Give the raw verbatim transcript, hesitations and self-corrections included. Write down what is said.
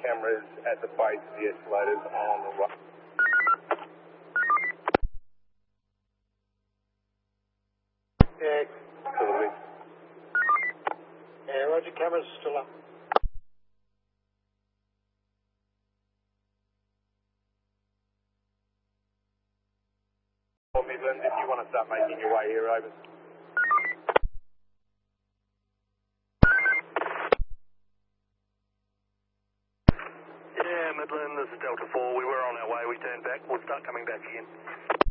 cameras at the base of the escalators on the right. Yeah, Absolutely. yeah, Roger, cameras still up. Midlands, if you want to start making your way here, over. Yeah, Midland, this is Delta four. We were on our way. We turned back. We'll start coming back again.